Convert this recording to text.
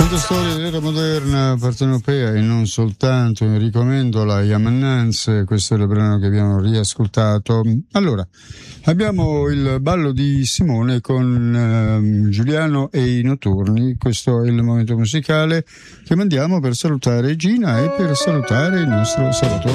Tante storie dell'era moderna, partenopea e non soltanto. Enrico Mendola, Yamanance, questo è il brano che abbiamo riascoltato. Allora, abbiamo il ballo di Simone con Giuliano e i Notturni. Questo è il momento musicale che mandiamo per salutare Gina e per salutare il nostro Salvatore.